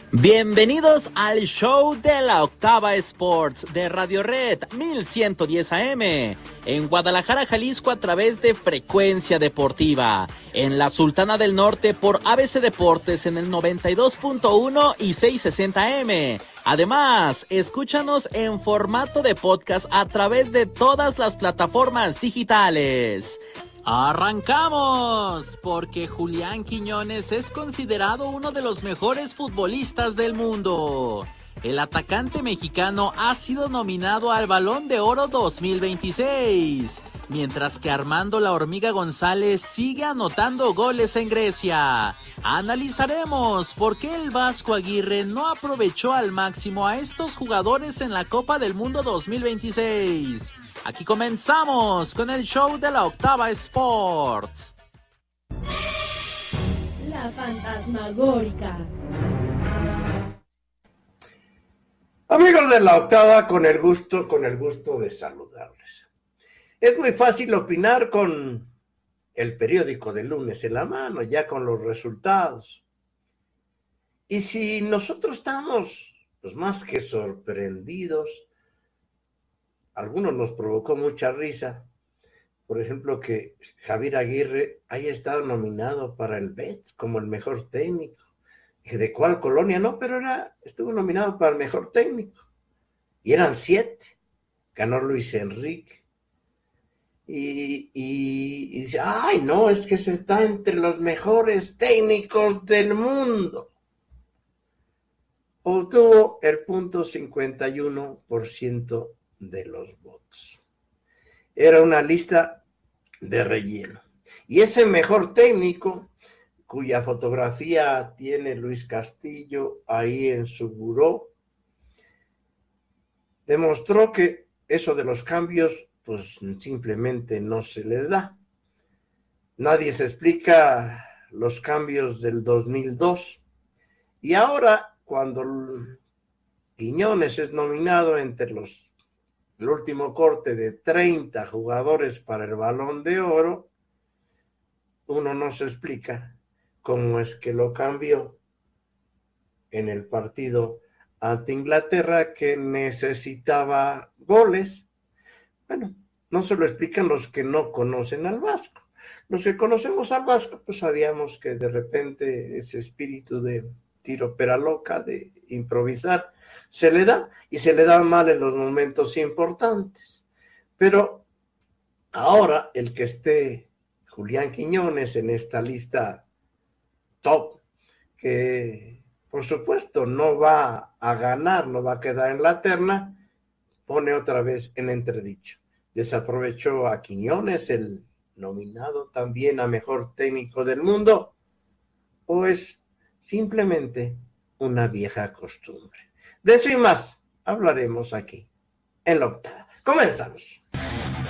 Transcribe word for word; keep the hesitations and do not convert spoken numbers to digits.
Bienvenidos al show de la Octava Sports de Radio Red mil ciento diez A M en Guadalajara, Jalisco a través de Frecuencia Deportiva, en la Sultana del Norte por A B C Deportes en el noventa y dos punto uno y seiscientos sesenta A M. Además, escúchanos en formato de podcast a través de todas las plataformas digitales. ¡Arrancamos! Porque Julián Quiñones es considerado uno de los mejores futbolistas del mundo. El atacante mexicano ha sido nominado al Balón de Oro dos mil veintiséis, mientras que Armando La Hormiga González sigue anotando goles en Grecia. Analizaremos por qué el Vasco Aguirre no aprovechó al máximo a estos jugadores en la Copa del Mundo dos mil veintiséis. Aquí comenzamos con el show de la Octava Sports. La Fantasmagórica. Amigos de la Octava, con el gusto, con el gusto de saludarles. Es muy fácil opinar con el periódico de lunes en la mano, ya con los resultados. Y si nosotros estamos, pues más que sorprendidos, algunos nos provocó mucha risa, por ejemplo, que Javier Aguirre haya estado nominado para el B E T como el mejor técnico. ¿De cuál colonia? No, pero era, estuvo nominado para el mejor técnico. Y eran siete. Ganó Luis Enrique. Y, y, y dice, ay, no, es que se está entre los mejores técnicos del mundo. Obtuvo el punto cincuenta y uno por ciento de los votos. Era una lista de relleno. Y ese mejor técnico, cuya fotografía tiene Luis Castillo ahí en su buró, demostró que eso de los cambios, pues simplemente no se les da. Nadie se explica los cambios del dos mil dos. Y ahora, cuando Quiñones es nominado entre los el último corte de treinta jugadores para el Balón de Oro, uno no se explica cómo es que lo cambió en el partido ante Inglaterra, que necesitaba goles. Bueno, no se lo explican los que no conocen al Vasco. Los que conocemos al Vasco, pues sabíamos que de repente ese espíritu de tiro pera loca, de improvisar, se le da, y se le da mal en los momentos importantes. Pero ahora el que esté Julián Quiñones en esta lista top, que por supuesto no va a ganar, no va a quedar en la terna, pone otra vez en entredicho. Desaprovechó a Quiñones, el nominado también a mejor técnico del mundo, o es simplemente una vieja costumbre. De eso y más hablaremos aquí en la Octava. Comenzamos.